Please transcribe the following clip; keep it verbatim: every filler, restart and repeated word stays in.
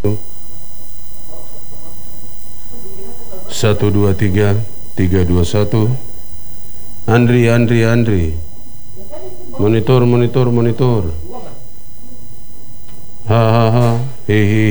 Satu dua tiga tiga dua satu. Andri Andri Andri. Monitor monitor monitor. Hahaha. Hehe.